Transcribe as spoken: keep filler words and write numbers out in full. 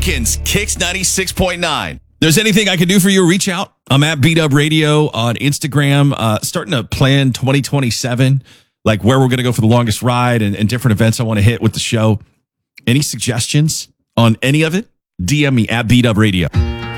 Lincoln's Kicks ninety-six point nine. There's anything I can do for you, reach out. I'm at Beat Up Radio on Instagram, uh, starting to plan twenty twenty-seven, like where we're going to go for the longest ride and, and different events I want to hit with the show. Any suggestions on any of it? D M me at Beat Up Radio.